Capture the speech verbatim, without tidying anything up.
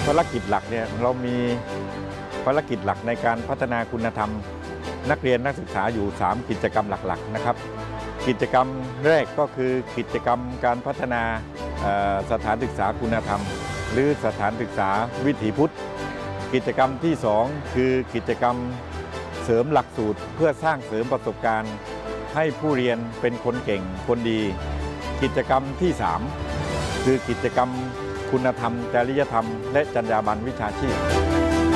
ภารกิจหลักเนี่ยเรามีภารกิจหลักในการพัฒนาคุณธรรมนักเรียนนักศึกษาอยู่สามกิจกรรมหลักๆนะครับกิจกรรมแรกก็คือกิจกรรมการพัฒนาสถานศึกษาคุณธรรมหรือสถานศึกษาวิถีพุทธกิจกรรมที่สองคือกิจกรรมเสริมหลักสูตรเพื่อสร้างเสริมประสบการณ์ให้ผู้เรียนเป็นคนเก่งคนดีกิจกรรมที่สามคือกิจกรรมคุณธรรมจริยธรรมและจรรยาบรรณวิชาชีพ